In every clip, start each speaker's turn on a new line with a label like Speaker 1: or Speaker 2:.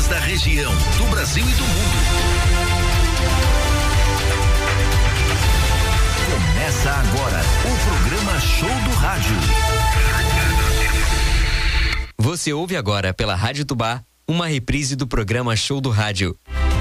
Speaker 1: da região, do Brasil e do mundo. Começa agora o programa Show do Rádio.
Speaker 2: Você ouve agora pela Rádio Tubá uma reprise do programa Show do Rádio.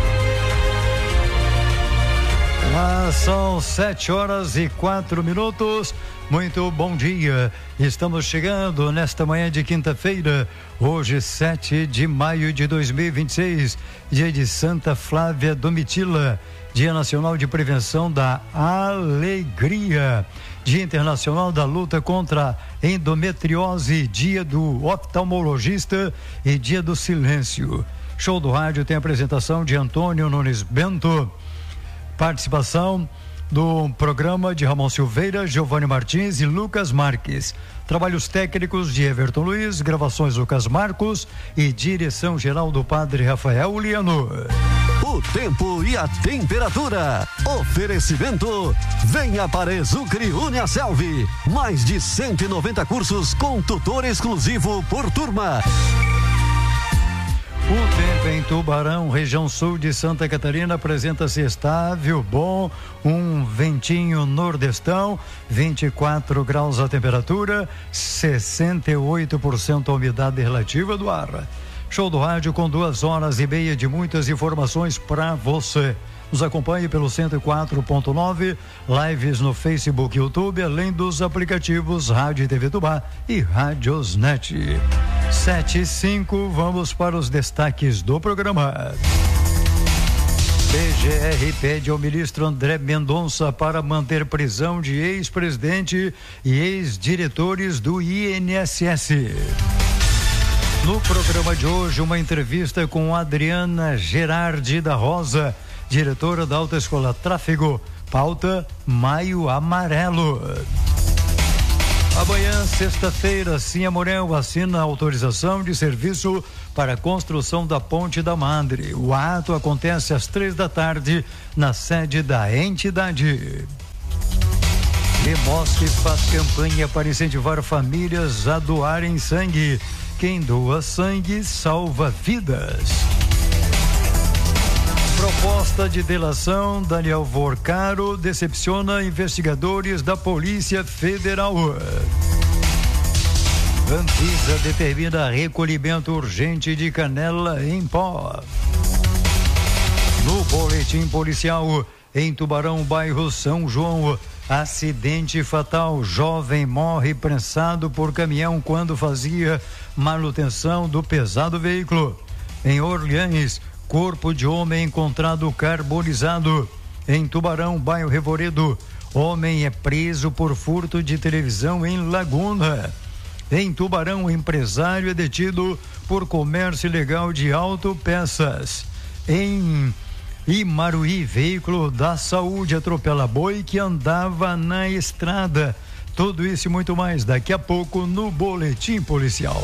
Speaker 3: São 7h04. Muito bom dia. Estamos chegando nesta manhã de quinta-feira, hoje 7 de maio de 2026, dia de Santa Flávia Domitila, Dia Nacional de Prevenção da Alegria, Dia Internacional da Luta contra a Endometriose, Dia do Oftalmologista e Dia do Silêncio. Show do Rádio tem a apresentação de Antônio Nunes Bento, participação do programa de Ramon Silveira, Giovanni Martins e Lucas Marques. Trabalhos técnicos de Everton Luiz, gravações Lucas Marcos e direção geral do Padre Rafael Liano.
Speaker 4: O tempo e a temperatura. Oferecimento. Venha para Exucre Uniaselv. Mais de 190 cursos com tutor exclusivo por turma.
Speaker 3: O tempo em Tubarão, região sul de Santa Catarina, apresenta-se estável, bom, um ventinho nordestão, 24 graus a temperatura, 68% a umidade relativa do ar. Show do Rádio com 2h30 de muitas informações para você. Nos acompanhe pelo 104.9, lives no Facebook e YouTube, além dos aplicativos Rádio e TV Tubá e Radiosnet. 7h05, vamos para os destaques do programa. PGR pede ao ministro André Mendonça para manter prisão de ex-presidente e ex-diretores do INSS. No programa de hoje, uma entrevista com Adriana Gerardi da Rosa, diretora da Autoescola Tráfego, pauta Maio Amarelo. Amanhã, sexta-feira, Ciamorel assina a autorização de serviço para a construção da Ponte da Madre. O ato acontece às 15h na sede da entidade. Lemosc faz campanha para incentivar famílias a doarem sangue. Quem doa sangue salva vidas. Proposta de delação, Daniel Vorcaro decepciona investigadores da Polícia Federal. Anvisa determina recolhimento urgente de canela em pó. No boletim policial, em Tubarão, bairro São João, acidente fatal, jovem morre prensado por caminhão quando fazia manutenção do pesado veículo. Em Orleans, corpo de homem encontrado carbonizado. Em Tubarão, bairro Revoredo, homem é preso por furto de televisão em Laguna. Em Tubarão, empresário é detido por comércio ilegal de autopeças. Em Imaruí, veículo da saúde atropela boi que andava na estrada. Tudo isso e muito mais daqui a pouco no boletim policial.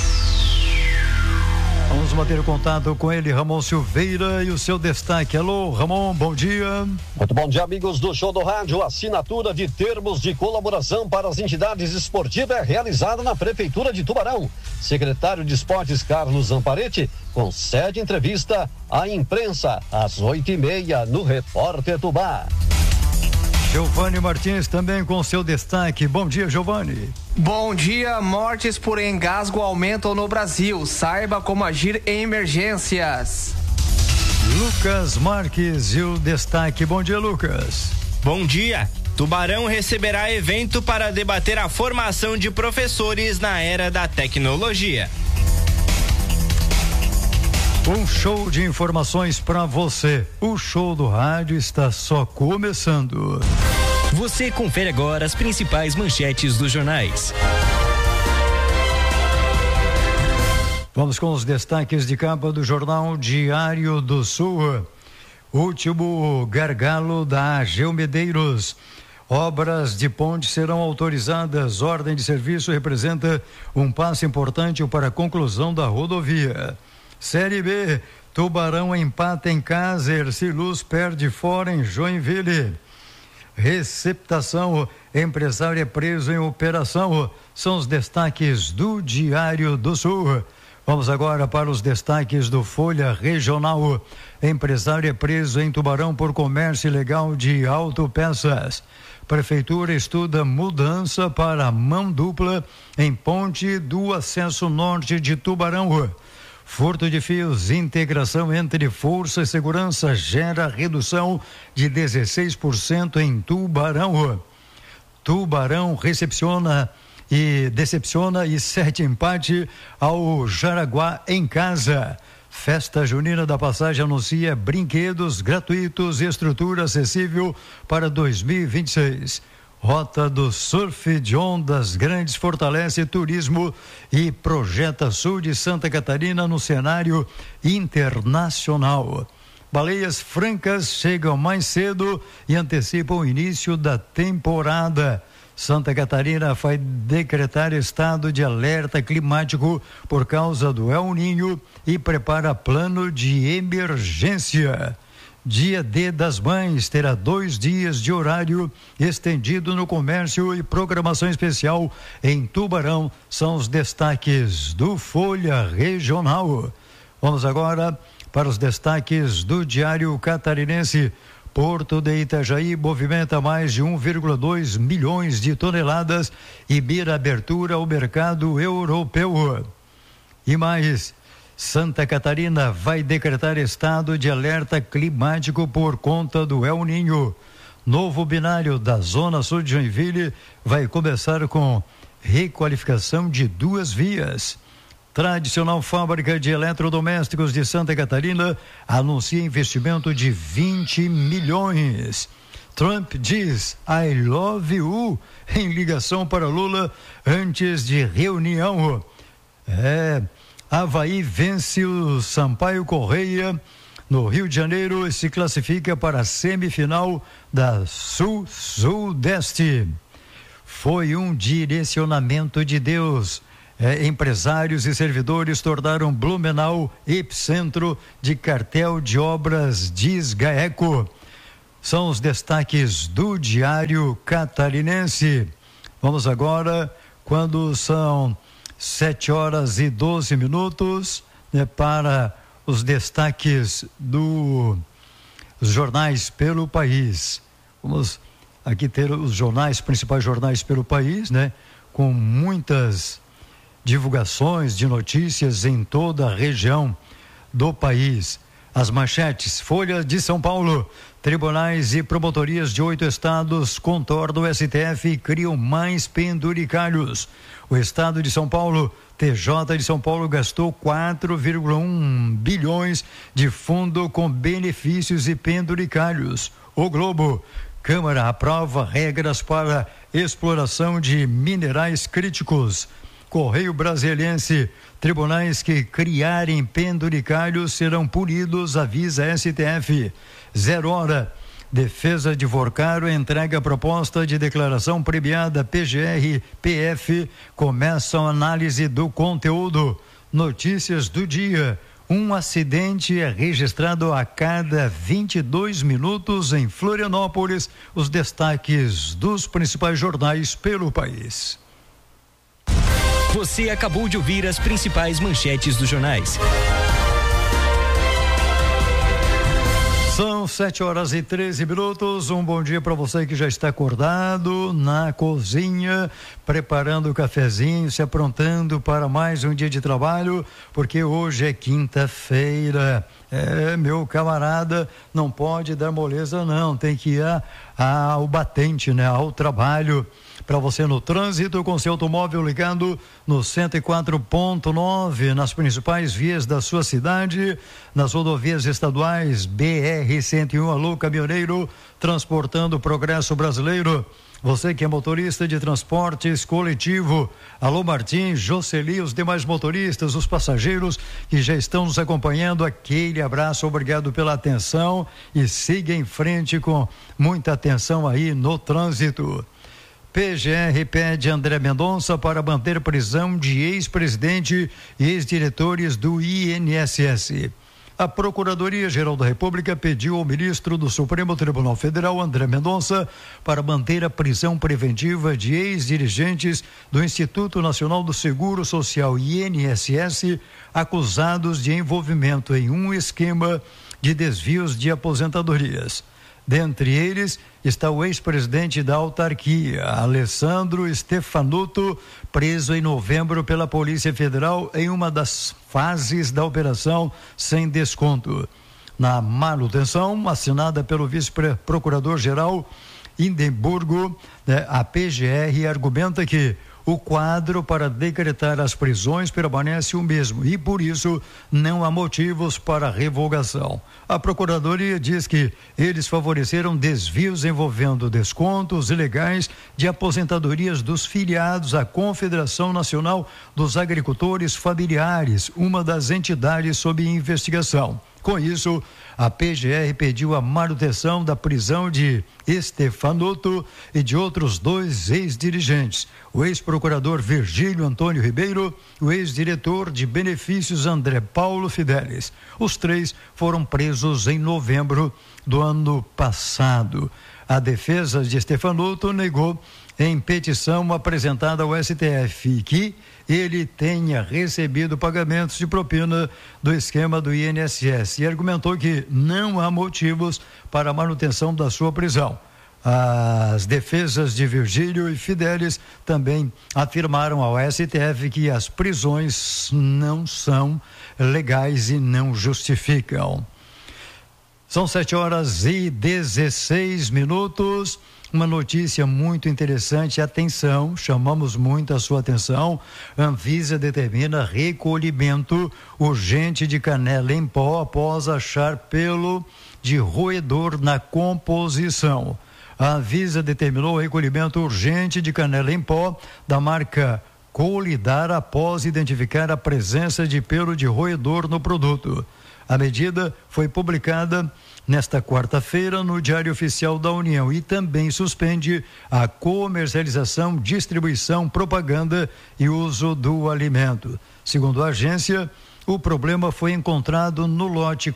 Speaker 3: Vamos manter contato com ele, Ramon Silveira, e o seu destaque. Alô, Ramon, bom dia.
Speaker 4: Muito bom dia, amigos do Show do Rádio. Assinatura de termos de colaboração para as entidades esportivas é realizada na Prefeitura de Tubarão. Secretário de Esportes Carlos Zamparetti concede entrevista à imprensa às 8h30 no Repórter Tubá.
Speaker 3: Giovanni Martins também com seu destaque. Bom dia, Giovanni.
Speaker 5: Bom dia. Mortes por engasgo aumentam no Brasil. Saiba como agir em emergências.
Speaker 3: Lucas Marques e o destaque. Bom dia, Lucas.
Speaker 6: Bom dia. Tubarão receberá evento para debater a formação de professores na era da tecnologia.
Speaker 3: Um show de informações para você. O Show do Rádio está só começando.
Speaker 2: Você confere agora as principais manchetes dos jornais.
Speaker 3: Vamos com os destaques de capa do Jornal Diário do Sul. Último gargalo da AGEU Medeiros. Obras de ponte serão autorizadas. Ordem de serviço representa um passo importante para a conclusão da rodovia. Série B, Tubarão empata em casa, Erciluz perde fora em Joinville. Receptação, empresário é preso em operação. São os destaques do Diário do Sul. Vamos agora para os destaques do Folha Regional. Empresário é preso em Tubarão por comércio ilegal de autopeças. Prefeitura estuda mudança para mão dupla em ponte do acesso norte de Tubarão. Furto de fios, integração entre força e segurança gera redução de 16% em Tubarão. Tubarão decepciona e 7 empate ao Jaraguá em casa. Festa Junina da Passagem anuncia brinquedos gratuitos e estrutura acessível para 2026. Rota do surf de ondas grandes fortalece turismo e projeta sul de Santa Catarina no cenário internacional. Baleias francas chegam mais cedo e antecipam o início da temporada. Santa Catarina vai decretar estado de alerta climático por causa do El Niño e prepara plano de emergência. Dia D das Mães terá 2 dias de horário estendido no comércio e programação especial em Tubarão. São os destaques do Folha Regional. Vamos agora para os destaques do Diário Catarinense. Porto de Itajaí movimenta mais de 1,2 milhões de toneladas e mira abertura ao mercado europeu. E mais, Santa Catarina vai decretar estado de alerta climático por conta do El Niño. Novo binário da Zona Sul de Joinville vai começar com requalificação de 2 vias. Tradicional fábrica de eletrodomésticos de Santa Catarina anuncia investimento de 20 milhões. Trump diz I love you em ligação para Lula antes de reunião. Avaí vence o Sampaio Correia no Rio de Janeiro e se classifica para a semifinal da Sul-Sudeste. Foi um direcionamento de Deus. Empresários e servidores tornaram Blumenau epicentro de cartel de obras, diz GAECO. São os destaques do Diário Catarinense. Vamos agora, quando são 7h12, para os destaques dos jornais pelo país. Vamos aqui ter os principais jornais pelo país, com muitas divulgações de notícias em toda a região do país. As manchetes: Folha de São Paulo, tribunais e promotorias de 8 estados contornam o STF e criam mais penduricalhos. O estado de São Paulo, TJ de São Paulo, gastou 4,1 bilhões de fundo com benefícios e penduricalhos. O Globo, Câmara aprova regras para exploração de minerais críticos. Correio Brasiliense, tribunais que criarem penduricalhos serão punidos, avisa STF. 0 hora, defesa de Vorcaro entrega a proposta de declaração premiada PGR-PF, começa a análise do conteúdo. Notícias do dia: um acidente é registrado a cada 22 minutos em Florianópolis. Os destaques dos principais jornais pelo país.
Speaker 2: Você acabou de ouvir as principais manchetes dos jornais.
Speaker 3: São 7h13. Um bom dia para você que já está acordado na cozinha, preparando o cafezinho, se aprontando para mais um dia de trabalho, porque hoje é quinta-feira. Meu camarada, não pode dar moleza não, tem que ir ao batente, ao trabalho. Para você no trânsito, com seu automóvel ligado no 104.9, nas principais vias da sua cidade, nas rodovias estaduais, BR-101, alô caminhoneiro, transportando o progresso brasileiro. Você que é motorista de transportes coletivo, alô Martim, Jocely, os demais motoristas, os passageiros que já estão nos acompanhando, aquele abraço, obrigado pela atenção e siga em frente com muita atenção aí no trânsito. PGR pede André Mendonça para manter prisão de ex-presidente e ex-diretores do INSS. A Procuradoria-Geral da República pediu ao ministro do Supremo Tribunal Federal, André Mendonça, para manter a prisão preventiva de ex-dirigentes do Instituto Nacional do Seguro Social, INSS, acusados de envolvimento em um esquema de desvios de aposentadorias. Dentre eles está o ex-presidente da autarquia, Alessandro Stefanuto, preso em novembro pela Polícia Federal em uma das fases da operação sem desconto. Na manutenção, assinada pelo vice-procurador-geral Indemburgo, a PGR argumenta que o quadro para decretar as prisões permanece o mesmo e, por isso, não há motivos para revogação. A Procuradoria diz que eles favoreceram desvios envolvendo descontos ilegais de aposentadorias dos filiados à Confederação Nacional dos Agricultores Familiares, uma das entidades sob investigação. Com isso, a PGR pediu a manutenção da prisão de Stefanuto e de outros 2 ex-dirigentes, o ex-procurador Virgílio Antônio Ribeiro e o ex-diretor de benefícios André Paulo Fidelis. Os 3 foram presos em novembro do ano passado. A defesa de Stefanuto negou em petição apresentada ao STF que ele tenha recebido pagamentos de propina do esquema do INSS e argumentou que não há motivos para a manutenção da sua prisão. As defesas de Virgílio e Fidelis também afirmaram ao STF que as prisões não são legais e não justificam. São 7h16. Uma notícia muito interessante, atenção, chamamos muito a sua atenção. Anvisa determina recolhimento urgente de canela em pó após achar pelo de roedor na composição. A Anvisa determinou o recolhimento urgente de canela em pó da marca Colidar após identificar a presença de pelo de roedor no produto. A medida foi publicada nesta quarta-feira no Diário Oficial da União e também suspende a comercialização, distribuição, propaganda e uso do alimento. Segundo a agência, o problema foi encontrado no lote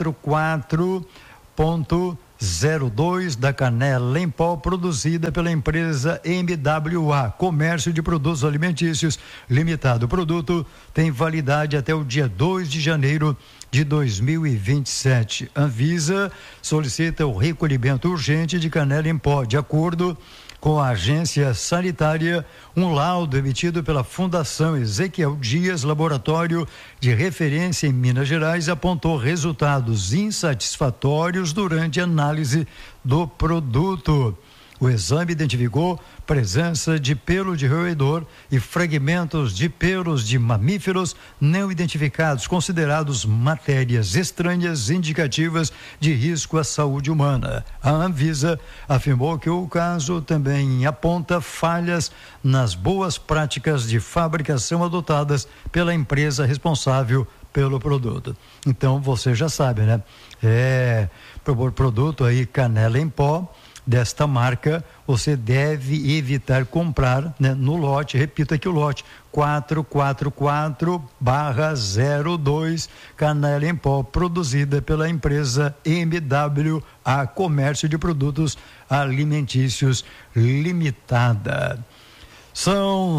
Speaker 3: 44.02 da canela em pó produzida pela empresa MWA, Comércio de Produtos Alimentícios Limitado. O produto tem validade até o dia 2 de janeiro de 2027. Anvisa solicita o recolhimento urgente de canela em pó. De acordo com a agência sanitária, um laudo emitido pela Fundação Ezequiel Dias, laboratório de referência em Minas Gerais, apontou resultados insatisfatórios durante a análise do produto. O exame identificou presença de pelo de roedor e fragmentos de pelos de mamíferos não identificados, considerados matérias estranhas indicativas de risco à saúde humana. A Anvisa afirmou que o caso também aponta falhas nas boas práticas de fabricação adotadas pela empresa responsável pelo produto. Então você já sabe, né? Produto aí canela em pó desta marca, você deve evitar comprar, né, no lote, repito aqui o lote 444/02 canela em pó, produzida pela empresa MWA Comércio de Produtos Alimentícios Limitada. São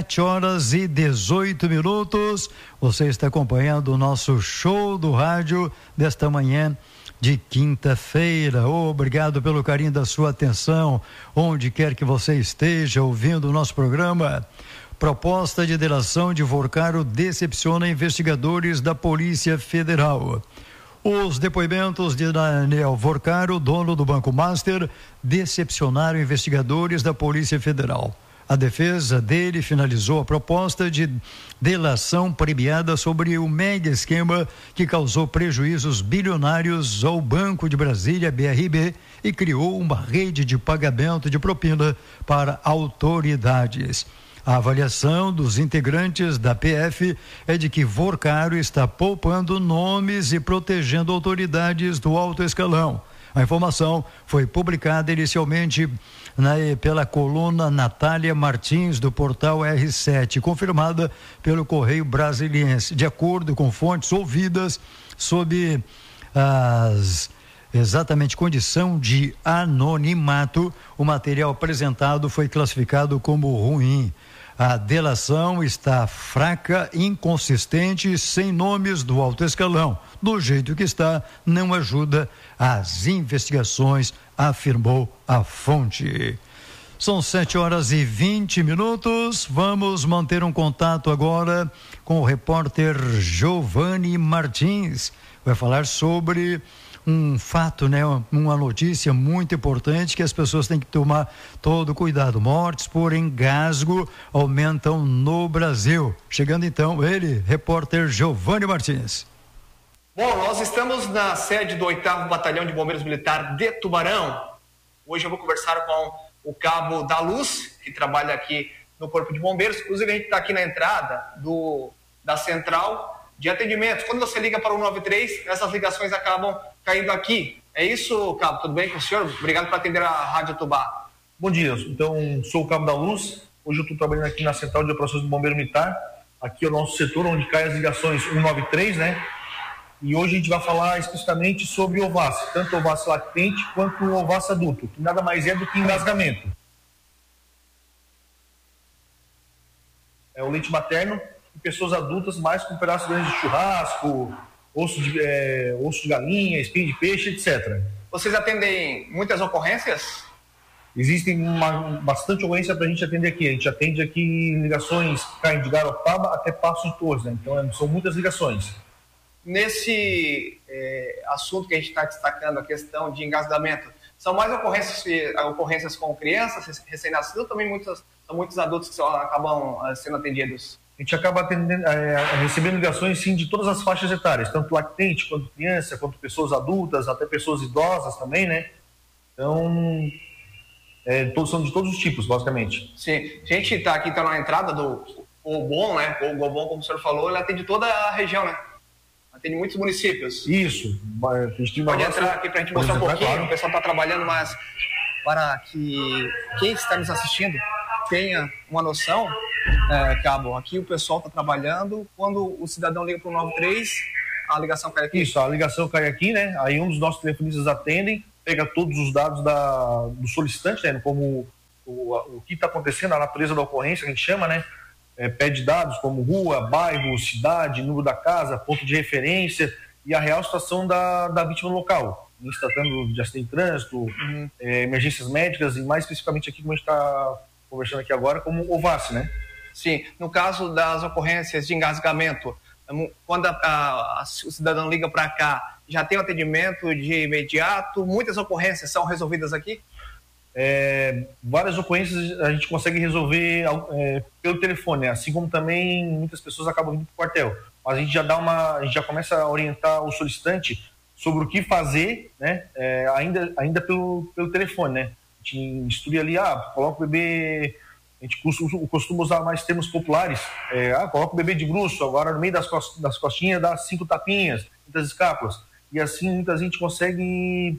Speaker 3: 7h18. Você está acompanhando o nosso show do rádio desta manhã de quinta-feira. Obrigado pelo carinho da sua atenção, onde quer que você esteja ouvindo o nosso programa. Proposta de delação de Vorcaro decepciona investigadores da Polícia Federal. Os depoimentos de Daniel Vorcaro, dono do Banco Master, decepcionaram investigadores da Polícia Federal. A defesa dele finalizou a proposta de delação premiada sobre o mega esquema que causou prejuízos bilionários ao Banco de Brasília, BRB, e criou uma rede de pagamento de propina para autoridades. A avaliação dos integrantes da PF é de que Vorcaro está poupando nomes e protegendo autoridades do alto escalão. A informação foi publicada inicialmente pela coluna Natália Martins, do portal R7, confirmada pelo Correio Brasiliense. De acordo com fontes ouvidas, sob exatamente condição de anonimato. O material apresentado foi classificado como ruim. A delação está fraca, inconsistente, sem nomes do alto escalão. Do jeito que está, não ajuda as investigações, afirmou a fonte. São 7h20. Vamos manter um contato agora com o repórter Giovanni Martins. Vai falar sobre um fato, né? Uma notícia muito importante que as pessoas têm que tomar todo cuidado. Mortes por engasgo aumentam no Brasil. Chegando então ele, repórter Giovanni Martins.
Speaker 5: Bom, nós estamos na sede do 8º Batalhão de Bombeiros Militar de Tubarão. Hoje eu vou conversar com o cabo da Luz, que trabalha aqui no Corpo de Bombeiros. Inclusive a gente está aqui na entrada da central de atendimentos. Quando você liga para o 193, essas ligações acabam caindo aqui. É isso, cabo? Tudo bem com o senhor? Obrigado por atender a Rádio Tubá.
Speaker 7: Bom dia, então sou o cabo da Luz. Hoje eu estou trabalhando aqui na Central de Operações do Bombeiro Militar. Aqui é o nosso setor onde caem as ligações 193, né? E hoje a gente vai falar especificamente sobre o OVAS, tanto o OVAS lactente quanto o OVAS adulto, que nada mais é do que engasgamento. É o leite materno e pessoas adultas mais com pedaços grandes de churrasco, osso de galinha, espinho de peixe, etc.
Speaker 5: Vocês atendem muitas ocorrências?
Speaker 7: Existem bastante ocorrência para a gente atender aqui. A gente atende aqui ligações que caem de Garopaba até Passo de Torres, né? Então são muitas ligações.
Speaker 5: Nesse assunto que a gente está destacando, a questão de engasgamento, são mais ocorrências com crianças recém-nascidas ou também são muitos adultos que acabam sendo atendidos?
Speaker 7: A gente acaba recebendo ligações sim, de todas as faixas etárias, tanto lactente, quanto criança, quanto pessoas adultas, até pessoas idosas também, né? Então, são de todos os tipos, basicamente.
Speaker 5: Sim, a gente está aqui na entrada do Gobon, né? O Gobon, como o senhor falou, ele atende toda a região, né? Atende muitos municípios.
Speaker 7: Isso.
Speaker 5: Pode entrar aqui para a gente mostrar um pouquinho. Claro. O pessoal está trabalhando, mas para que quem está nos assistindo tenha uma noção, cabo, aqui o pessoal está trabalhando. Quando o cidadão liga para o 93, a ligação cai aqui?
Speaker 7: Isso, a ligação cai aqui, né? Aí um dos nossos telefonistas atendem, pega todos os dados do solicitante, né? Como o que está acontecendo, a natureza da ocorrência, que a gente chama, né? Pede dados como rua, bairro, cidade, número da casa, ponto de referência e a real situação da vítima no local. A gente está tratando de acidente de trânsito, emergências médicas e mais especificamente aqui, como a gente está conversando aqui agora, como OVAS, né?
Speaker 5: Sim, no caso das ocorrências de engasgamento, quando o cidadão liga para cá, já tem o atendimento de imediato? Muitas ocorrências são resolvidas aqui?
Speaker 7: Várias ocorrências a gente consegue resolver pelo telefone, né? Assim como também muitas pessoas acabam vindo para o quartel. Mas a gente já começa a orientar o solicitante sobre o que fazer, né? Ainda pelo telefone, né? A gente instrui ali, coloca o bebê, a gente costuma usar mais termos populares, coloca o bebê de bruço, agora no meio das costinhas dá 5 tapinhas, muitas escápulas. E assim muita gente consegue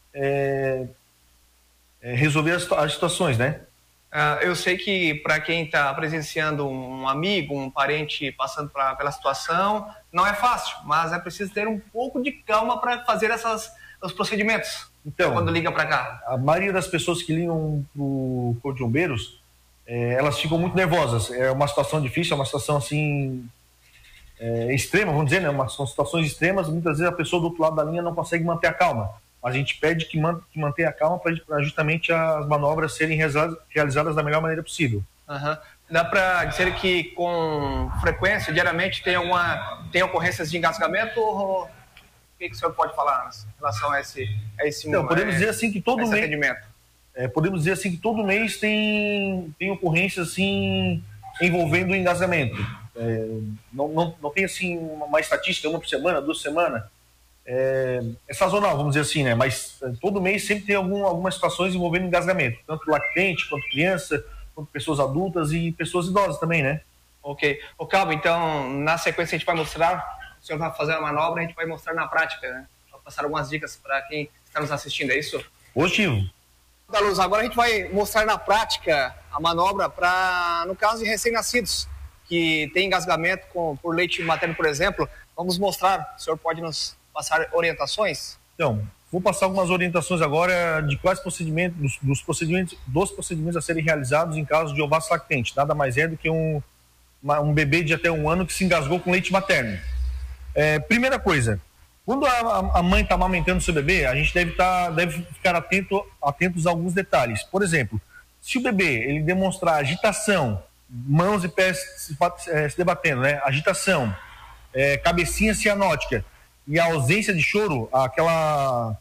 Speaker 7: resolver as situações, né?
Speaker 5: Eu sei que para quem está presenciando um amigo, um parente passando pela situação, não é fácil, mas é preciso ter um pouco de calma para fazer os procedimentos. Então, quando liga para cá,
Speaker 7: a maioria das pessoas que ligam para o Corpo de Bombeiros, elas ficam muito nervosas. É uma situação difícil, é uma situação assim extrema, vamos dizer, né? São situações extremas. Muitas vezes a pessoa do outro lado da linha não consegue manter a calma. Mas a gente pede que mantenha a calma para justamente as manobras serem realizadas da melhor maneira possível.
Speaker 5: Uhum. Dá para dizer que com frequência, diariamente, tem ocorrências de engasgamento? Ou o que o senhor pode falar em relação a esse
Speaker 7: então, podemos dizer assim que todo mês
Speaker 5: atendimento?
Speaker 7: Podemos dizer assim que todo mês tem ocorrências assim envolvendo o engasgamento. Não tem assim uma estatística, uma por semana, 2 semanas. É sazonal, vamos dizer assim, né? Mas todo mês sempre tem algumas situações envolvendo engasgamento, tanto lactente, quanto criança, quanto pessoas adultas e pessoas idosas também, né?
Speaker 5: Ok. Ô, Cabo, então, na sequência a gente vai mostrar, o senhor vai fazer a manobra, a gente vai mostrar na prática, né? Vou passar algumas dicas para quem está nos assistindo, é isso?
Speaker 7: Positivo.
Speaker 5: Da Luz, agora a gente vai mostrar na prática a manobra para, no caso de recém-nascidos, que tem engasgamento por leite materno, por exemplo. Vamos mostrar, o senhor pode nos passar orientações?
Speaker 7: Então, vou passar algumas orientações agora de quais procedimentos, dos procedimentos a serem realizados em caso de ovácio lactente. Nada mais é do que um bebê de até 1 ano que se engasgou com leite materno. Primeira coisa, quando a mãe está amamentando seu bebê, a gente deve ficar atentos a alguns detalhes. Por exemplo, se o bebê ele demonstrar agitação, mãos e pés se debatendo, né? Agitação, cabecinha cianótica e a ausência de choro, aquela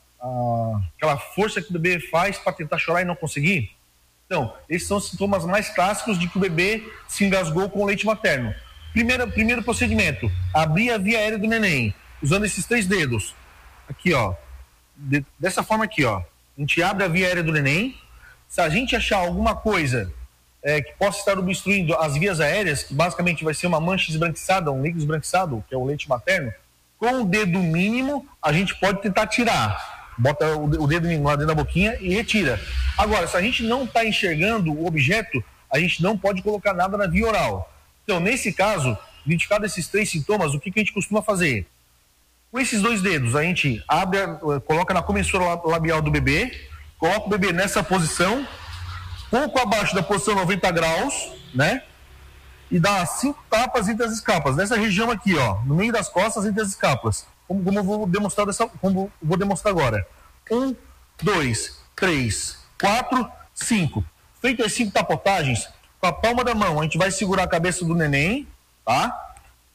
Speaker 7: força que o bebê faz para tentar chorar e não conseguir. Então, esses são os sintomas mais clássicos de que o bebê se engasgou com o leite materno. Primeiro procedimento, abrir a via aérea do neném, usando esses 3 dedos. Aqui, ó. Dessa forma aqui, ó. A gente abre a via aérea do neném. Se a gente achar alguma coisa que possa estar obstruindo as vias aéreas, que basicamente vai ser uma mancha esbranquiçada, um líquido esbranquiçado, que é o leite materno, com o dedo mínimo, a gente pode tentar tirar. Bota o dedo mínimo lá dentro da boquinha e retira. Agora, se a gente não está enxergando o objeto, a gente não pode colocar nada na via oral. Então, nesse caso, identificado esses 3 sintomas, o que a gente costuma fazer? Com esses 2 dedos, a gente coloca na comissura labial do bebê, coloca o bebê nessa posição, pouco abaixo da posição 90 graus, né? E dá 5 tapas entre as escápulas, nessa região aqui, ó, no meio das costas entre as escápulas, como eu vou demonstrar agora. 1, 2, 3, 4, 5. Feito as 5 tapotagens, com a palma da mão, a gente vai segurar a cabeça do neném, tá?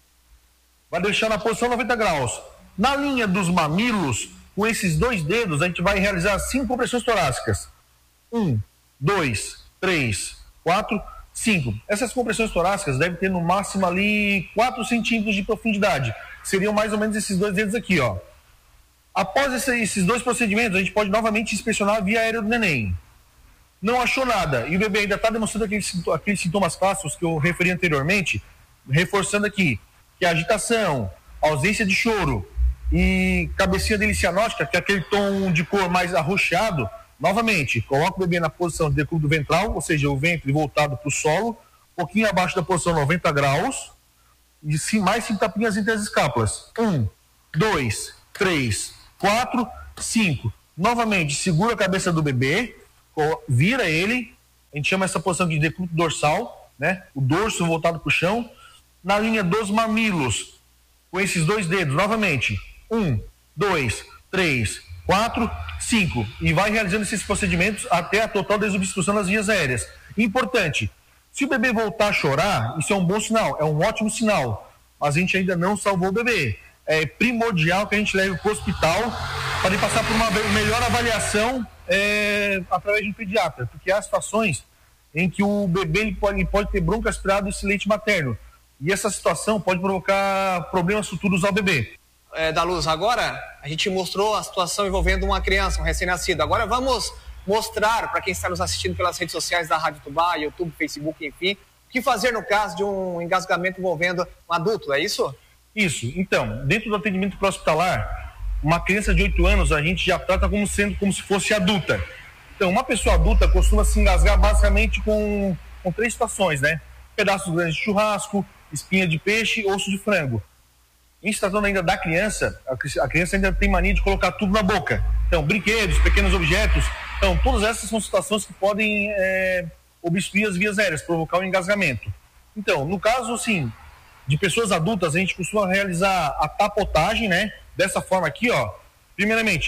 Speaker 7: Vai deixar na posição 90 graus. Na linha dos mamilos, com esses 2 dedos, a gente vai realizar 5 compressões torácicas. 1, 2, 3, 4, 5. Essas compressões torácicas devem ter no máximo ali 4 centímetros de profundidade. Seriam mais ou menos esses 2 dedos aqui, ó. Após esses 2 procedimentos, a gente pode novamente inspecionar a via aérea do neném. Não achou nada e o bebê ainda está demonstrando aqueles sintomas clássicos que eu referi anteriormente, reforçando aqui que a agitação, ausência de choro e cabecinha dele cianótica, que é aquele tom de cor mais arroxeado, novamente, coloca o bebê na posição de decúbito ventral, ou seja, o ventre voltado para o solo, um pouquinho abaixo da posição 90 graus, e mais 5 tapinhas entre as escápulas. 1, 2, 3, 4, 5. Novamente, segura a cabeça do bebê, vira ele, a gente chama essa posição de decúbito dorsal, né? O dorso voltado para o chão, na linha dos mamilos, com esses 2 dedos, novamente. 1, 2, 3, 4, 5. E vai realizando esses procedimentos até a total desobstrução das vias aéreas. Importante, se o bebê voltar a chorar, isso é um bom sinal, é um ótimo sinal, mas a gente ainda não salvou o bebê. É primordial que a gente leve para o hospital para ele passar por uma melhor avaliação através de um pediatra, porque há situações em que o bebê ele pode ter bronco aspirado desse leite materno, e essa situação pode provocar problemas futuros ao bebê.
Speaker 5: Da Luz, agora a gente mostrou a situação envolvendo uma criança, um recém-nascido. Agora vamos mostrar para quem está nos assistindo pelas redes sociais da Rádio Tubá, YouTube, Facebook, enfim, o que fazer no caso de um engasgamento envolvendo um adulto, é isso?
Speaker 7: Isso. Então, dentro do atendimento pré-hospitalar, uma criança de 8 anos a gente já trata como se fosse adulta. Então, uma pessoa adulta costuma se engasgar basicamente com 3 situações, né? Pedaços grandes de churrasco, espinha de peixe, osso de frango. Em se tratando ainda da criança, a criança ainda tem mania de colocar tudo na boca. Então, brinquedos, pequenos objetos. Então, todas essas são situações que podem obstruir as vias aéreas, provocar um engasgamento. Então, no caso, sim, de pessoas adultas, a gente costuma realizar a tapotagem, né? Dessa forma aqui, ó. Primeiramente,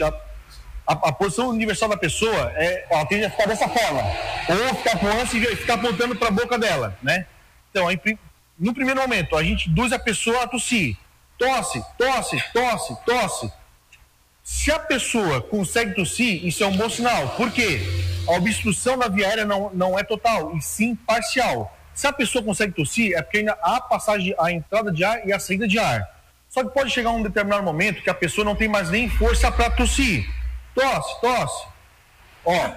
Speaker 7: a posição universal da pessoa ela tende a ficar dessa forma. Ou ficar com ânsia e ficar apontando para a boca dela, né? Então, no primeiro momento, a gente induz a pessoa a tossir. Tosse, tosse, tosse, tosse. Se a pessoa consegue tossir, isso é um bom sinal. Por quê? A obstrução da via aérea não é total, e sim parcial. Se a pessoa consegue tossir, é porque ainda há a entrada de ar e a saída de ar. Só que pode chegar um determinado momento que a pessoa não tem mais nem força para tossir. Tosse, tosse. Ó,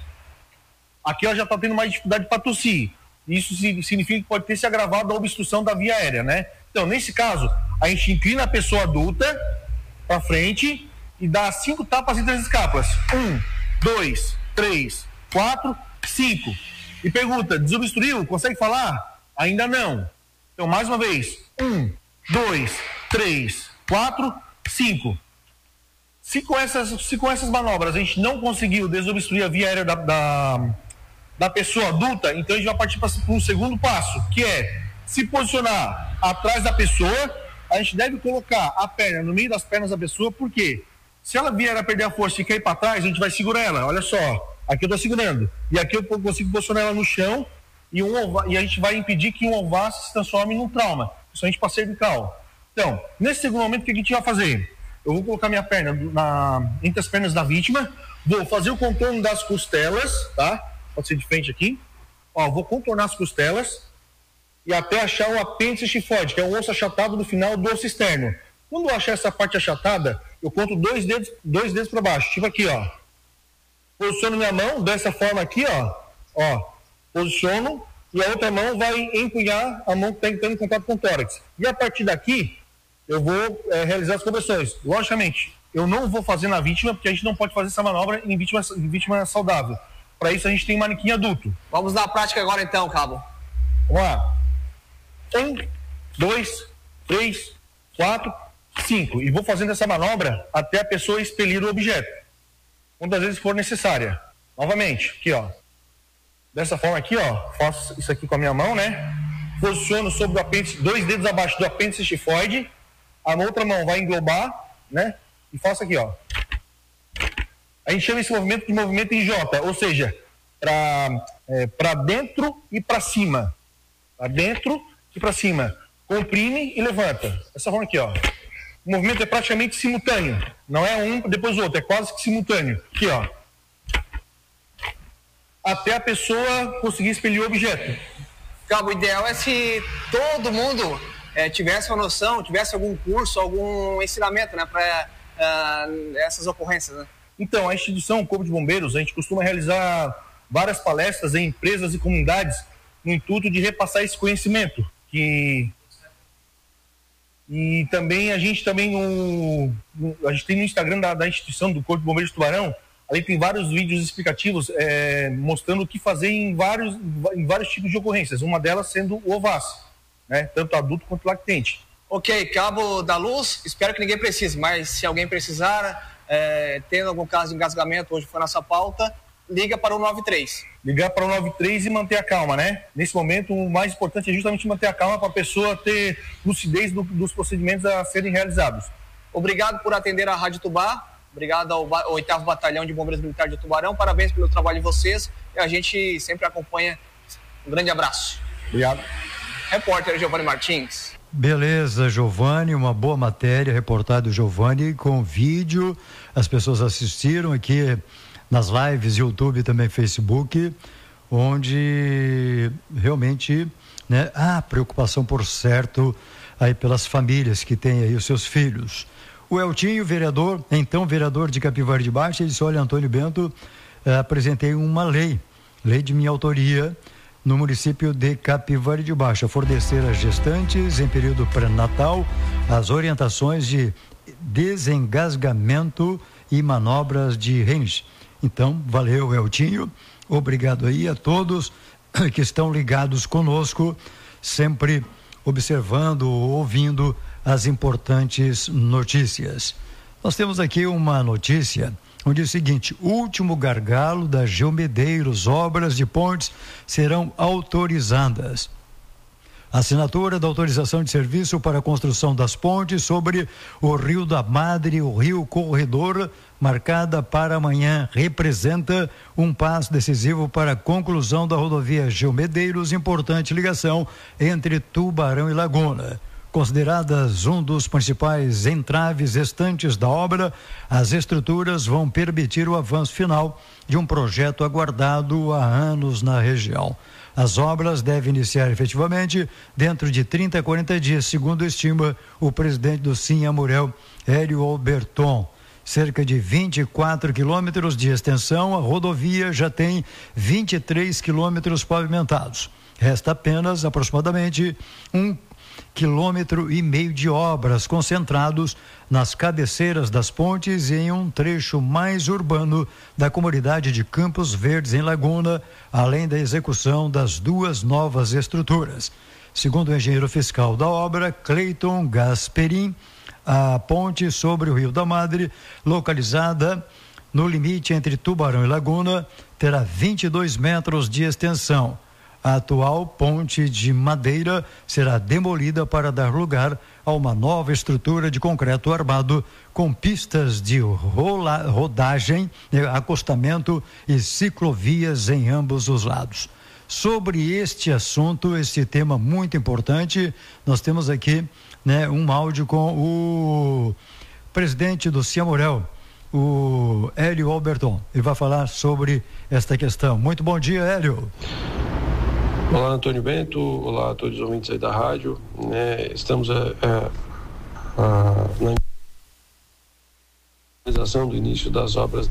Speaker 7: aqui ela já está tendo mais dificuldade para tossir. Isso significa que pode ter se agravado a obstrução da via aérea, né? Então, nesse caso, a gente inclina a pessoa adulta para frente e dá 5 tapas entre as escápulas. 1, 2, 3, 4, 5. E pergunta, desobstruiu? Consegue falar? Ainda não. Então, mais uma vez. 1, 2, 3, 4, 5. Se com essas manobras a gente não conseguiu desobstruir a via aérea da pessoa adulta, então a gente vai partir para um segundo passo, que é se posicionar atrás da pessoa. A gente deve colocar a perna no meio das pernas da pessoa, porque se ela vier a perder a força e cair para trás, a gente vai segurar ela. Olha só, aqui eu estou segurando, e aqui eu consigo posicionar ela no chão, e a gente vai impedir que um ovácio se transforme num trauma, principalmente para cervical. Então, nesse segundo momento, o que a gente vai fazer? Eu vou colocar minha perna entre as pernas da vítima, vou fazer o contorno das costelas, tá? Pode ser de frente aqui. Ó, vou contornar as costelas e até achar o apêndice xifoide, que é o osso achatado do final do osso externo. Quando eu achar essa parte achatada, eu conto dois dedos para baixo, tipo aqui, ó. Posiciono minha mão dessa forma aqui, ó. Posiciono e a outra mão vai empunhar a mão que está entrando em contato com o tórax. E a partir daqui, eu vou realizar as compressões. Logicamente, eu não vou fazer na vítima, porque a gente não pode fazer essa manobra em vítima saudável. Para isso, a gente tem manequim adulto.
Speaker 5: Vamos na prática agora então, Cabo.
Speaker 7: Vamos lá. 1, 2, 3, 4, 5. E vou fazendo essa manobra até a pessoa expelir o objeto, quantas vezes for necessária. Novamente, aqui, ó. Dessa forma aqui, ó. Faço isso aqui com a minha mão, né? Posiciono sobre o apêndice, 2 dedos abaixo do apêndice xifoide. A outra mão vai englobar, né? E faço aqui, ó. A gente chama esse movimento de movimento em J, ou seja, para dentro e para cima. Para dentro e para cima. Comprime e levanta. Dessa forma aqui, ó. O movimento é praticamente simultâneo. Não é um depois do outro, é quase que simultâneo. Aqui, ó. Até a pessoa conseguir expelir o objeto.
Speaker 5: Cabo, o ideal é se todo mundo tivesse uma noção, tivesse algum curso, algum ensinamento, né, para essas ocorrências, né?
Speaker 7: Então, a instituição, o Corpo de Bombeiros, a gente costuma realizar várias palestras em empresas e comunidades no intuito de repassar esse conhecimento. E também a gente tem no Instagram da instituição do Corpo de Bombeiros de Tubarão, ali tem vários vídeos explicativos mostrando o que fazer em vários tipos de ocorrências, uma delas sendo o ovácio, né? Tanto adulto quanto lactente.
Speaker 5: Ok, Cabo da Luz, espero que ninguém precise, mas se alguém precisar, tendo algum caso de engasgamento, hoje foi nossa pauta, liga para o 93.
Speaker 7: Ligar para o 93 e manter a calma, né? Nesse momento, o mais importante é justamente manter a calma para a pessoa ter lucidez dos procedimentos a serem realizados.
Speaker 5: Obrigado por atender a Rádio Tubá. Obrigado ao 8º Batalhão de Bombeiros Militares de Tubarão. Parabéns pelo trabalho de vocês. E a gente sempre acompanha. Um grande abraço.
Speaker 7: Obrigado.
Speaker 5: Repórter Giovanni Martins.
Speaker 3: Beleza, Giovanni, uma boa matéria, reportado Giovanni com vídeo. As pessoas assistiram aqui nas lives, YouTube e também Facebook, onde realmente, né, há preocupação, por certo, aí pelas famílias que têm aí os seus filhos. O Eltinho, vereador, então vereador de Capivari de Baixo, ele disse: olha, Antônio Bento, apresentei uma lei de minha autoria no município de Capivari de Baixo, a fornecer às gestantes em período pré-natal as orientações de desengasgamento e manobras de range. Então, valeu, Eltinho, obrigado aí a todos que estão ligados conosco, sempre observando, ouvindo as importantes notícias. Nós temos aqui uma notícia onde diz o seguinte: último gargalo da Geomedeiros, obras de pontes serão autorizadas. Assinatura da autorização de serviço para a construção das pontes sobre o Rio da Madre e o Rio Corredor, marcada para amanhã, representa um passo decisivo para a conclusão da rodovia Geomedeiros, importante ligação entre Tubarão e Laguna. Consideradas um dos principais entraves restantes da obra, as estruturas vão permitir o avanço final de um projeto aguardado há anos na região. As obras devem iniciar efetivamente dentro de 30 a 40 dias, segundo estima o presidente do Sim Amurel, Hélio Alberton. Cerca de 24 quilômetros de extensão, a rodovia já tem 23 quilômetros pavimentados. Resta apenas aproximadamente 1,5 quilômetro de obras concentrados nas cabeceiras das pontes e em um trecho mais urbano da comunidade de Campos Verdes, em Laguna, além da execução das 2 novas estruturas. Segundo o engenheiro fiscal da obra, Cleiton Gasperin, A ponte sobre o Rio da Madre, localizada no limite entre Tubarão e Laguna, terá 22 metros de extensão. A atual ponte de madeira será demolida para dar lugar a uma nova estrutura de concreto armado com pistas de rodagem, acostamento e ciclovias em ambos os lados. Sobre este assunto, este tema muito importante, nós temos aqui, um áudio com o presidente do Ciamurel, o Hélio Alberton. Ele vai falar sobre esta questão. Muito bom dia, Hélio.
Speaker 8: Olá, Antônio Bento. Olá a todos os ouvintes aí da rádio. Estamos na realização do início das obras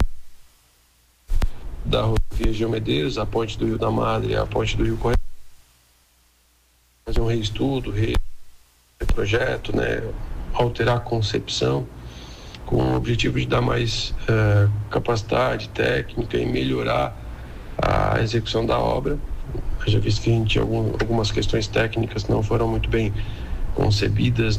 Speaker 8: da rodovia Gil Medeiros, a ponte do Rio da Madre e a ponte do Rio Correia. Fazer um reestudo, projeto, alterar a concepção, com o objetivo de dar mais capacidade técnica e melhorar a execução da obra. Já visto que a gente tinha algumas questões técnicas que não foram muito bem concebidas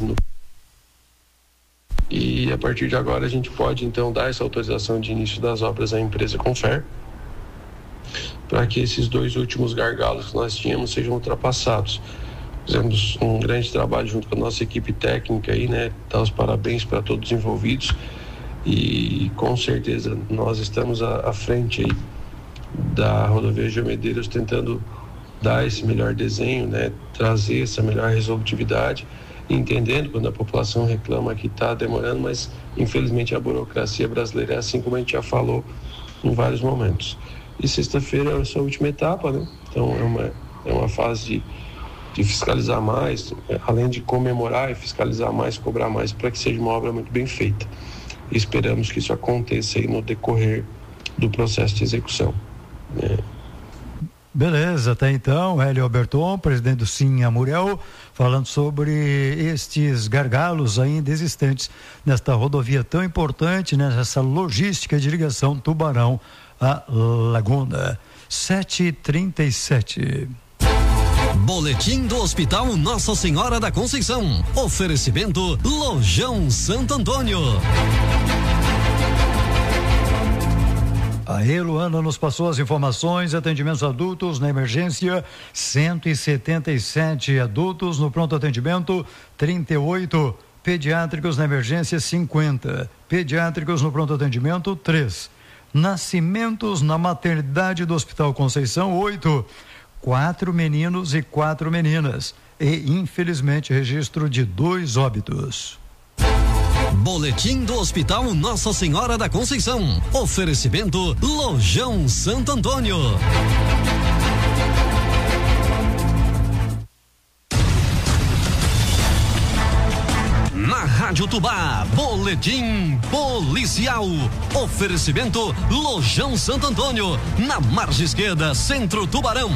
Speaker 8: e a partir de agora a gente pode então dar essa autorização de início das obras à empresa Confer, para que esses 2 últimos gargalos que nós tínhamos sejam ultrapassados. Fizemos um grande trabalho junto com a nossa equipe técnica aí, dar os parabéns para todos os envolvidos e com certeza nós estamos à frente aí da rodovia Gil Medeiros, tentando dar esse melhor desenho, trazer essa melhor resolutividade, entendendo quando a população reclama que está demorando, mas infelizmente a burocracia brasileira é assim, como a gente já falou em vários momentos. E sexta-feira é a sua última etapa, então é uma fase de fiscalizar mais, além de comemorar e fiscalizar mais, cobrar mais, para que seja uma obra muito bem feita. E esperamos que isso aconteça aí no decorrer do processo de execução.
Speaker 3: Beleza, até então, Hélio Alberton, presidente do Ciamurel, falando sobre estes gargalos ainda existentes nesta rodovia tão importante, nessa logística de ligação Tubarão a Laguna. 7h37.
Speaker 1: Boletim do Hospital Nossa Senhora da Conceição. Oferecimento Lojão Santo Antônio.
Speaker 3: A Luana nos passou as informações. Atendimentos adultos na emergência, 177 adultos no pronto atendimento, 38 pediátricos na emergência, 50 pediátricos no pronto atendimento, 3 nascimentos na maternidade do Hospital Conceição, 8, 4 meninos e 4 meninas e infelizmente registro de 2 óbitos.
Speaker 1: Boletim do Hospital Nossa Senhora da Conceição. Oferecimento Lojão Santo Antônio. Na Rádio Tubá, Boletim Policial. Oferecimento Lojão Santo Antônio, na margem esquerda, Centro Tubarão.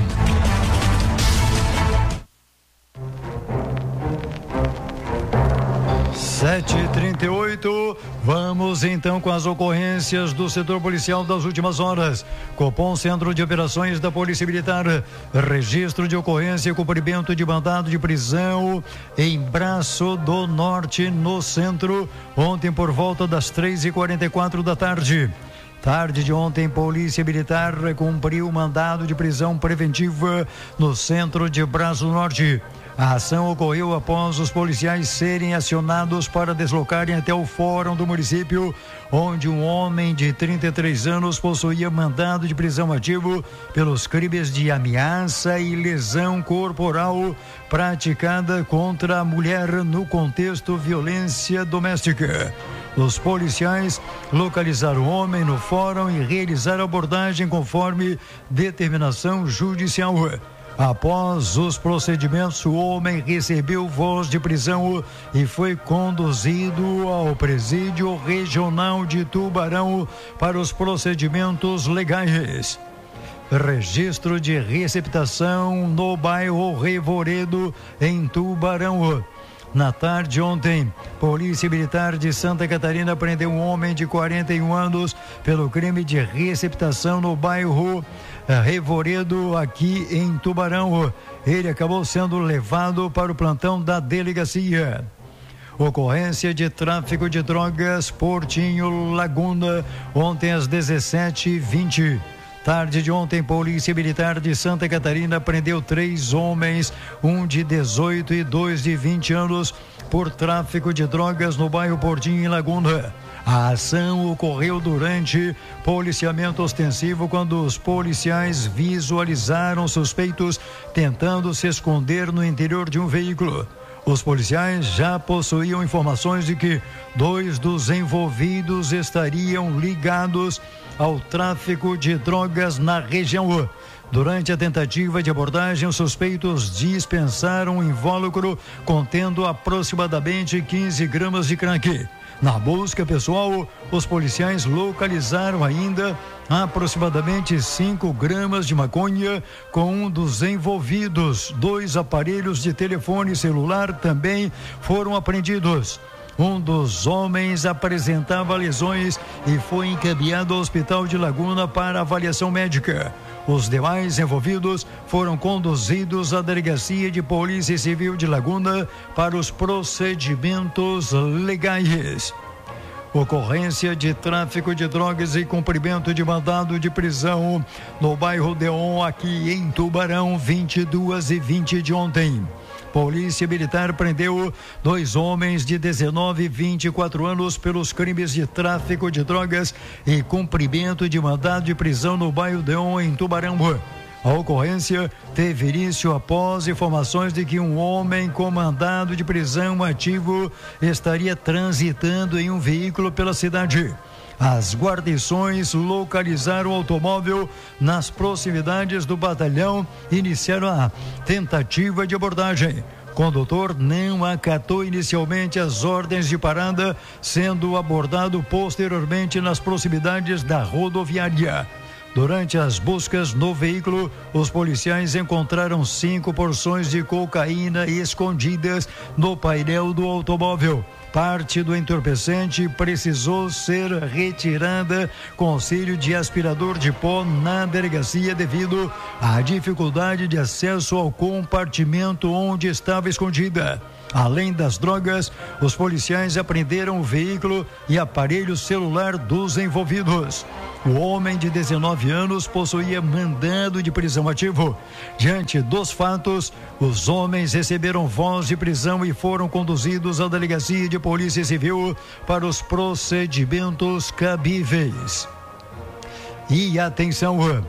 Speaker 3: 7h38, vamos então com as ocorrências do setor policial das últimas horas. Copom, Centro de Operações da Polícia Militar, registro de ocorrência e cumprimento de mandado de prisão em Braço do Norte, no centro, ontem por volta das 3h44 da tarde. Tarde de ontem, Polícia Militar cumpriu mandado de prisão preventiva no centro de Braço do Norte. A ação ocorreu após os policiais serem acionados para deslocarem até o fórum do município, onde um homem de 33 anos possuía mandado de prisão ativo pelos crimes de ameaça e lesão corporal praticada contra a mulher no contexto violência doméstica. Os policiais localizaram o homem no fórum e realizaram abordagem conforme determinação judicial. Após os procedimentos, o homem recebeu voz de prisão e foi conduzido ao presídio regional de Tubarão para os procedimentos legais. Registro de receptação no bairro Revoredo, em Tubarão. Na tarde de ontem, Polícia Militar de Santa Catarina prendeu um homem de 41 anos pelo crime de receptação no bairro Revoredo, aqui em Tubarão. Ele acabou sendo levado para o plantão da delegacia. Ocorrência de tráfico de drogas, Portinho, Laguna, ontem às 17h20. Tarde de ontem, Polícia Militar de Santa Catarina prendeu 3 homens, um de 18 e 2 de 20 anos, por tráfico de drogas no bairro Portinho, em Laguna. A ação ocorreu durante policiamento ostensivo, quando os policiais visualizaram suspeitos tentando se esconder no interior de um veículo. Os policiais já possuíam informações de que 2 dos envolvidos estariam ligados ao tráfico de drogas na região. Durante a tentativa de abordagem, os suspeitos dispensaram um invólucro contendo aproximadamente 15 gramas de crack. Na busca pessoal, os policiais localizaram ainda aproximadamente 5 gramas de maconha com um dos envolvidos. 2 aparelhos de telefone celular também foram apreendidos. Um dos homens apresentava lesões e foi encaminhado ao Hospital de Laguna para avaliação médica. Os demais envolvidos foram conduzidos à Delegacia de Polícia Civil de Laguna para os procedimentos legais. Ocorrência de tráfico de drogas e cumprimento de mandado de prisão no bairro Deon, aqui em Tubarão, 22h20 de ontem. Polícia Militar prendeu 2 homens de 19 e 24 anos pelos crimes de tráfico de drogas e cumprimento de mandado de prisão no bairro Deon, em Tubarão. A ocorrência teve início após informações de que um homem com mandado de prisão ativo estaria transitando em um veículo pela cidade. As guarnições localizaram o automóvel nas proximidades do batalhão e iniciaram a tentativa de abordagem. O condutor não acatou inicialmente as ordens de parada, sendo abordado posteriormente nas proximidades da rodoviária. Durante as buscas no veículo, os policiais encontraram 5 porções de cocaína escondidas no painel do automóvel. Parte do entorpecente precisou ser retirada com auxílio de aspirador de pó na delegacia devido à dificuldade de acesso ao compartimento onde estava escondida. Além das drogas, os policiais apreenderam o veículo e aparelho celular dos envolvidos. O homem de 19 anos possuía mandado de prisão ativo. Diante dos fatos, os homens receberam voz de prisão e foram conduzidos à Delegacia de Polícia Civil para os procedimentos cabíveis. E atenção!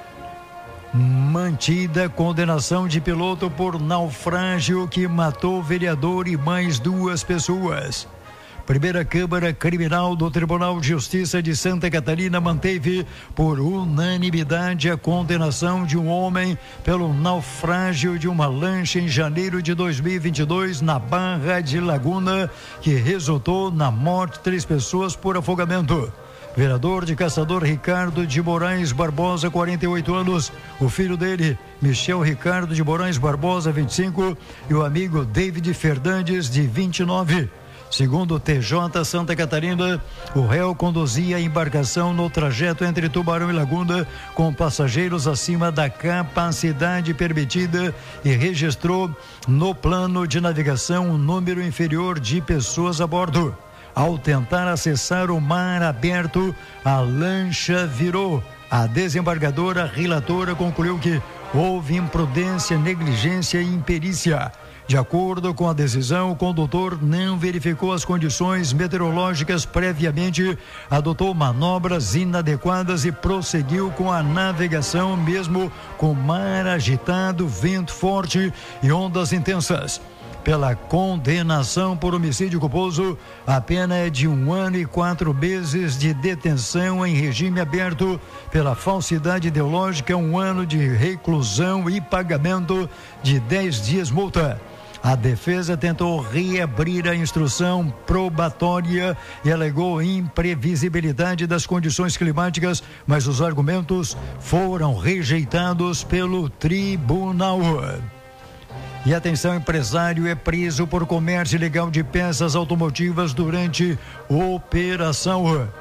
Speaker 3: Mantida condenação de piloto por naufrágio que matou vereador e mais 2 pessoas. Primeira Câmara Criminal do Tribunal de Justiça de Santa Catarina manteve por unanimidade a condenação de um homem pelo naufrágio de uma lancha em janeiro de 2022 na Barra de Laguna, que resultou na morte de 3 pessoas por afogamento. Vereador de Caçador Ricardo de Moraes Barbosa, 48 anos, o filho dele, Michel Ricardo de Moraes Barbosa, 25, e o amigo David Fernandes, de 29. Segundo o TJ Santa Catarina, o réu conduzia a embarcação no trajeto entre Tubarão e Laguna com passageiros acima da capacidade permitida e registrou no plano de navegação um número inferior de pessoas a bordo. Ao tentar acessar o mar aberto, a lancha virou. A desembargadora relatora concluiu que houve imprudência, negligência e imperícia. De acordo com a decisão, o condutor não verificou as condições meteorológicas previamente, adotou manobras inadequadas e prosseguiu com a navegação mesmo com mar agitado, vento forte e ondas intensas. Pela condenação por homicídio culposo, a pena é de 1 ano e 4 meses de detenção em regime aberto. Pela falsidade ideológica, 1 ano de reclusão e pagamento de 10 dias multa. A defesa tentou reabrir a instrução probatória e alegou imprevisibilidade das condições climáticas, mas os argumentos foram rejeitados pelo tribunal. E atenção, empresário é preso por comércio ilegal de peças automotivas durante operação.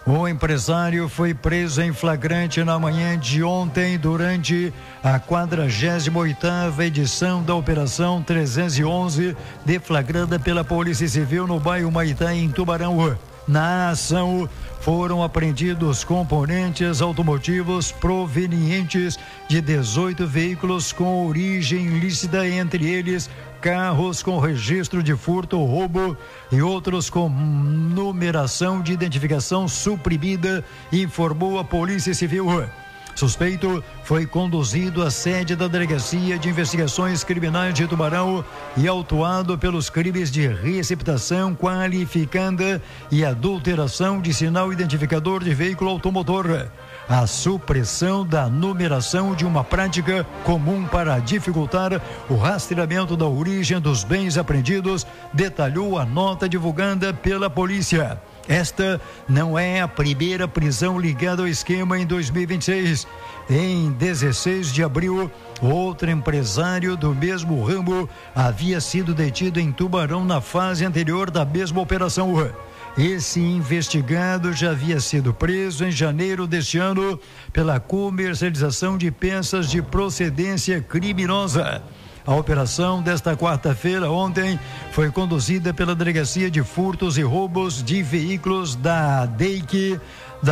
Speaker 3: O empresário foi preso em flagrante na manhã de ontem durante a 48ª edição da Operação 311, deflagrada pela Polícia Civil no bairro Maitá, em Tubarão. Na ação, foram apreendidos componentes automotivos provenientes de 18 veículos com origem ilícita, entre eles carros com registro de furto ou roubo e outros com numeração de identificação suprimida, informou a Polícia Civil. Suspeito foi conduzido à sede da Delegacia de Investigações Criminais de Tubarão e autuado pelos crimes de receptação qualificada e adulteração de sinal identificador de veículo automotor. A supressão da numeração de uma prática comum para dificultar o rastreamento da origem dos bens apreendidos, detalhou a nota divulgada pela polícia. Esta não é a primeira prisão ligada ao esquema em 2026. Em 16 de abril, outro empresário do mesmo ramo havia sido detido em Tubarão na fase anterior da mesma operação. Esse investigado já havia sido preso em janeiro deste ano pela comercialização de peças de procedência criminosa. A operação desta quarta-feira, ontem, foi conduzida pela Delegacia de Furtos e Roubos de Veículos da DEIC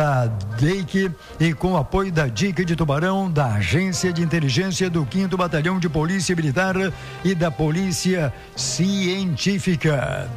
Speaker 3: e com apoio da DIC de Tubarão, da Agência de Inteligência do 5º Batalhão de Polícia Militar e da Polícia Científica.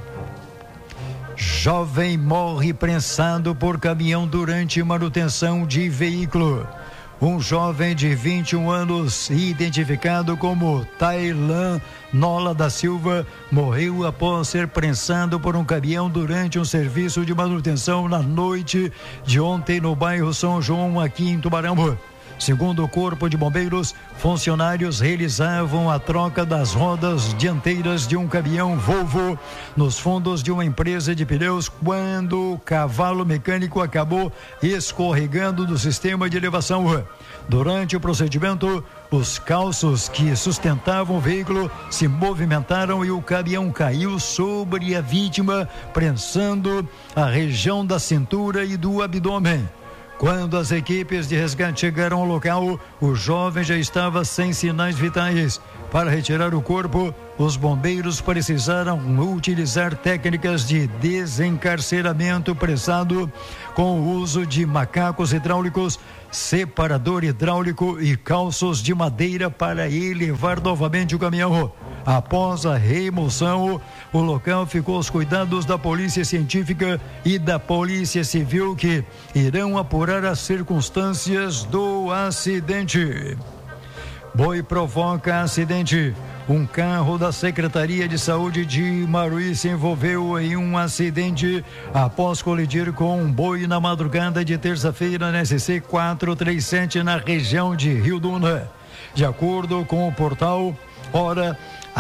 Speaker 3: Jovem morre prensado por caminhão durante manutenção de veículo. Um jovem de 21 anos, identificado como Tailan Nola da Silva, morreu após ser prensado por um caminhão durante um serviço de manutenção na noite de ontem no bairro São João, aqui em Tubarão. Segundo o Corpo de Bombeiros, funcionários realizavam a troca das rodas dianteiras de um caminhão Volvo nos fundos de uma empresa de pneus quando o cavalo mecânico acabou escorregando do sistema de elevação. Durante o procedimento, os calços que sustentavam o veículo se movimentaram e o caminhão caiu sobre a vítima, prensando a região da cintura e do abdômen. Quando as equipes de resgate chegaram ao local, o jovem já estava sem sinais vitais. Para retirar o corpo, os bombeiros precisaram utilizar técnicas de desencarceramento prensado com o uso de macacos hidráulicos, separador hidráulico e calços de madeira para elevar novamente o caminhão. Após a remoção, o local ficou aos cuidados da Polícia Científica e da Polícia Civil, que irão apurar as circunstâncias do acidente. Boi provoca acidente. Um carro da Secretaria de Saúde de Maruí se envolveu em um acidente após colidir com um boi na madrugada de terça-feira na SC 437, na região de Rio Duna. De acordo com o portal Hora,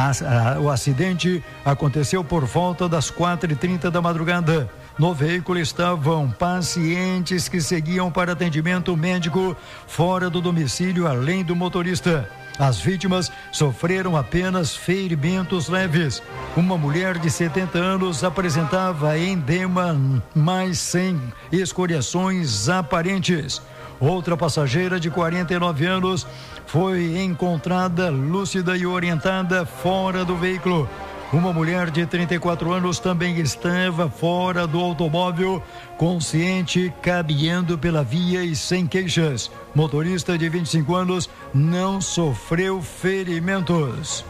Speaker 3: o acidente aconteceu por volta das 4h30 da madrugada. No veículo estavam pacientes que seguiam para atendimento médico fora do domicílio, além do motorista. As vítimas sofreram apenas ferimentos leves. Uma mulher de 70 anos apresentava edema, mas sem escoriações aparentes. Outra passageira de 49 anos foi encontrada lúcida e orientada fora do veículo. Uma mulher de 34 anos também estava fora do automóvel, consciente, caminhando pela via e sem queixas. Motorista de 25 anos não sofreu ferimentos.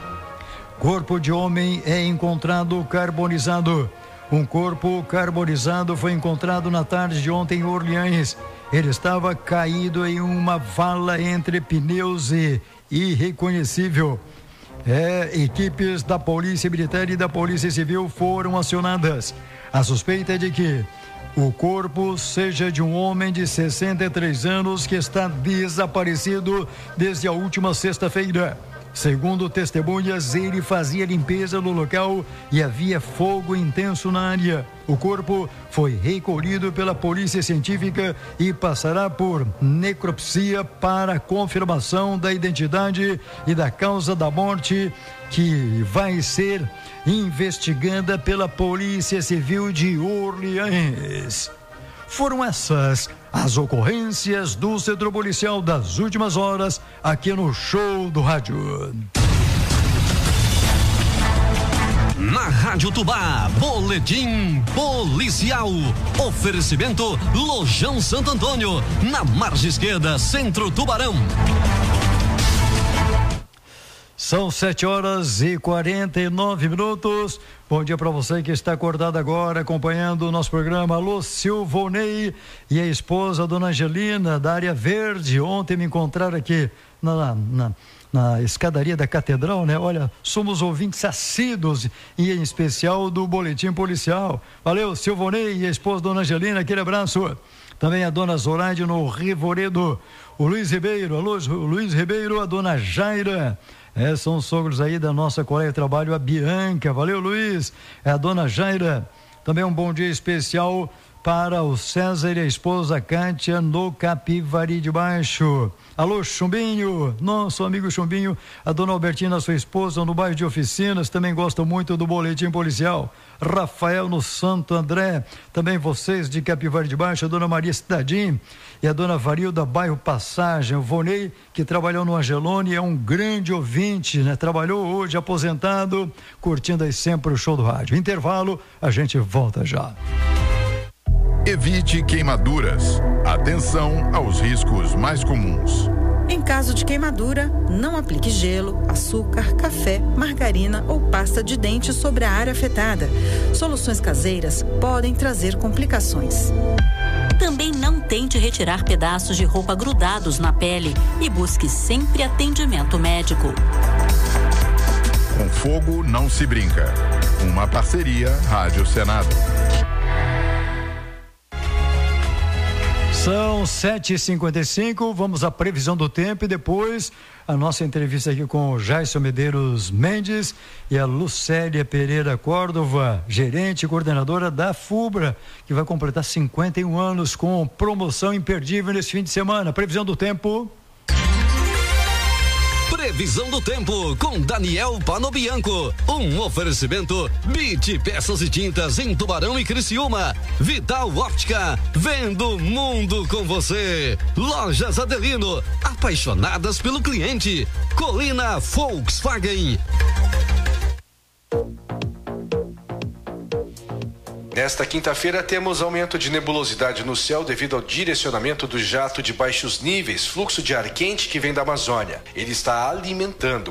Speaker 3: Corpo de homem é encontrado carbonizado. Um corpo carbonizado foi encontrado na tarde de ontem em Orleans. Ele estava caído em uma vala entre pneus e irreconhecível. Equipes da Polícia Militar e da Polícia Civil foram acionadas. A suspeita é de que o corpo seja de um homem de 63 anos que está desaparecido desde a última sexta-feira. Segundo testemunhas, ele fazia limpeza no local e havia fogo intenso na área. O corpo foi recolhido pela Polícia Científica e passará por necropsia para confirmação da identidade e da causa da morte, que vai ser investigada pela Polícia Civil de Orleans. Foram essas as ocorrências do Centro Policial das últimas horas aqui no Show do Rádio.
Speaker 1: Na Rádio Tubá, Boletim Policial. Oferecimento Lojão Santo Antônio, na margem esquerda, Centro Tubarão.
Speaker 3: São 7h49. Bom dia para você que está acordado agora, acompanhando o nosso programa. Alô, Silvonei e a esposa, Dona Angelina, da área verde. Ontem me encontraram aqui na escadaria da Catedral, né? Olha, somos ouvintes assíduos e em especial do Boletim Policial. Valeu, Silvonei e a esposa, Dona Angelina, aquele abraço. Também a Dona Zoraide no Revoredo, o Luiz Ribeiro, alô, Luiz Ribeiro, a Dona Jaira. São os sogros aí da nossa colega de trabalho, a Bianca. Valeu, Luiz. A Dona Jaira. Também um bom dia especial para o César e a esposa Kátia no Capivari de Baixo. Alô, Chumbinho, nosso amigo Chumbinho, a Dona Albertina, sua esposa, no bairro de Oficinas, também gostam muito do Boletim Policial. Rafael no Santo André, também vocês de Capivari de Baixo, a Dona Maria Cidadim e a Dona Varilda, bairro Passagem. O Vonei, que trabalhou no Angelone, é um grande ouvinte, né? Trabalhou hoje aposentado, curtindo aí sempre o Show do Rádio. Intervalo, a gente volta já.
Speaker 9: Evite queimaduras. Atenção aos riscos mais comuns.
Speaker 10: Em caso de queimadura, não aplique gelo, açúcar, café, margarina ou pasta de dente sobre a área afetada. Soluções caseiras podem trazer complicações.
Speaker 11: Também não tente retirar pedaços de roupa grudados na pele e busque sempre atendimento médico.
Speaker 9: Com fogo não se brinca. Uma parceria Rádio Senado.
Speaker 3: São 7h55, vamos à previsão do tempo e depois a nossa entrevista aqui com o Jason Medeiros Mendes e a Lucélia Pereira Córdova, gerente e coordenadora da FUBRA, que vai completar 51 anos com promoção imperdível nesse fim de semana. Previsão do tempo.
Speaker 1: Previsão do tempo com Daniel Panobianco. Um oferecimento BIT Peças e Tintas em Tubarão e Criciúma. Vital Óptica, vendo o mundo com você. Lojas Adelino, apaixonadas pelo cliente. Colina Volkswagen.
Speaker 12: Nesta quinta-feira temos aumento de nebulosidade no céu devido ao direcionamento do jato de baixos níveis, fluxo de ar quente que vem da Amazônia. Ele está alimentando